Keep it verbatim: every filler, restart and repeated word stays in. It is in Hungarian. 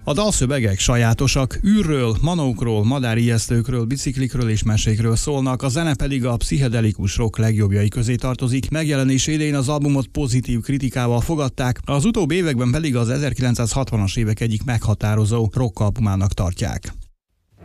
A dalszövegek sajátosak, űrről, manókról, madárijesztőkről, biciklikről és mesékről szólnak, a zene pedig a pszichedelikus rock legjobbjai közé tartozik. Megjelenés idején az albumot pozitív kritikával fogadták, az utóbbi években pedig az ezerkilencszázhatvanas évek egyik meghatározó rock albumának tartják.